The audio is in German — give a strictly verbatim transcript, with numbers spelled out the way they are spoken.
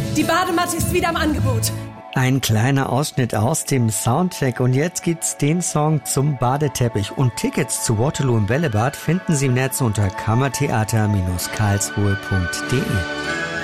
Die Badematte ist wieder im Angebot. Ein kleiner Ausschnitt aus dem Soundcheck und jetzt gibt's den Song zum Badeteppich und Tickets zu Waterloo im Bällebad finden Sie im Netz unter kammertheater Bindestrich karlsruhe punkt de.